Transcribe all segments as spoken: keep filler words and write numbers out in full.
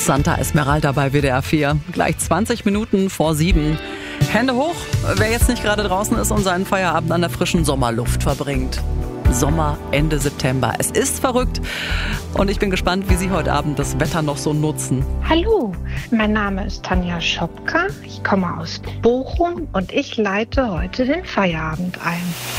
Santa Esmeralda bei W D R vier. Gleich zwanzig Minuten vor sieben. Hände hoch, wer jetzt nicht gerade draußen ist und seinen Feierabend an der frischen Sommerluft verbringt. Sommer, Ende September. Es ist verrückt und ich bin gespannt, wie Sie heute Abend das Wetter noch so nutzen. Hallo, mein Name ist Tanja Schopka. Ich komme aus Bochum und ich leite heute den Feierabend ein.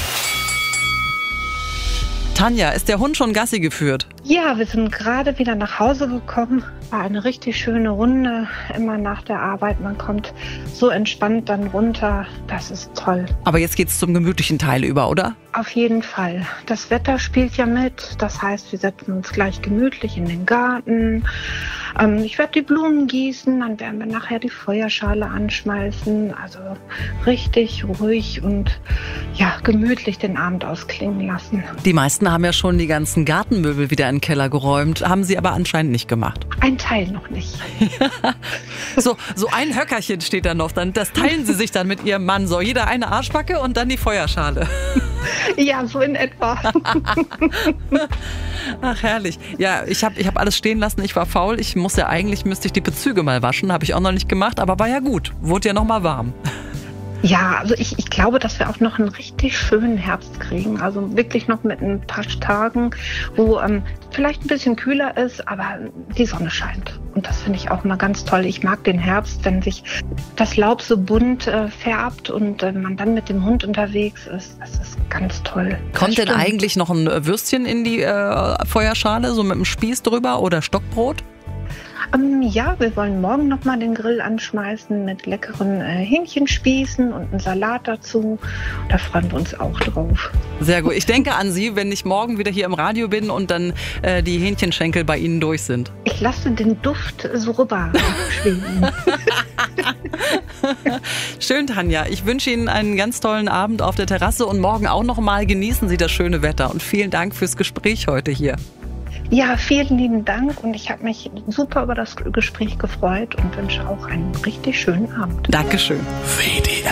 Tanja, ist der Hund schon Gassi geführt? Ja, wir sind gerade wieder nach Hause gekommen. War eine richtig schöne Runde, immer nach der Arbeit. Man kommt so entspannt dann runter. Das ist toll. Aber jetzt geht's zum gemütlichen Teil über, oder? Auf jeden Fall. Das Wetter spielt ja mit. Das heißt, wir setzen uns gleich gemütlich in den Garten. Ähm, ich werde die Blumen gießen, dann werden wir nachher die Feuerschale anschmeißen. Also richtig ruhig und ja, gemütlich den Abend ausklingen lassen. Die meisten haben ja schon die ganzen Gartenmöbel wieder in den Keller geräumt, haben sie aber anscheinend nicht gemacht. Ein Teil noch nicht. so, so ein Höckerchen steht da noch, dann, das teilen sie sich dann mit ihrem Mann. So, jeder eine Arschbacke und dann die Feuerschale. Ja, so in etwa. Ach, herrlich. Ja, ich habe ich hab alles stehen lassen, ich war faul. Ich muss ja eigentlich, müsste ich die Bezüge mal waschen, habe ich auch noch nicht gemacht, aber war ja gut, wurde ja noch mal warm. Ja, also ich, ich glaube, dass wir auch noch einen richtig schönen Herbst kriegen. Also wirklich noch mit ein paar Tagen, wo ähm, vielleicht ein bisschen kühler ist, aber die Sonne scheint. Und das finde ich auch mal ganz toll. Ich mag den Herbst, wenn sich das Laub so bunt äh, färbt und äh, man dann mit dem Hund unterwegs ist. Das ist ganz toll. Kommt denn eigentlich noch ein Würstchen in die äh, Feuerschale, so mit einem Spieß drüber oder Stockbrot? Ähm, ja, wir wollen morgen nochmal den Grill anschmeißen mit leckeren äh, Hähnchenspießen und einem Salat dazu. Da freuen wir uns auch drauf. Sehr gut. Ich denke an Sie, wenn ich morgen wieder hier im Radio bin und dann äh, die Hähnchenschenkel bei Ihnen durch sind. Ich lasse den Duft so rüber schwingen. Schön, Tanja. Ich wünsche Ihnen einen ganz tollen Abend auf der Terrasse und morgen auch noch mal genießen Sie das schöne Wetter. Und vielen Dank fürs Gespräch heute hier. Ja, vielen lieben Dank und ich habe mich super über das Gespräch gefreut und wünsche auch einen richtig schönen Abend. Dankeschön. W D R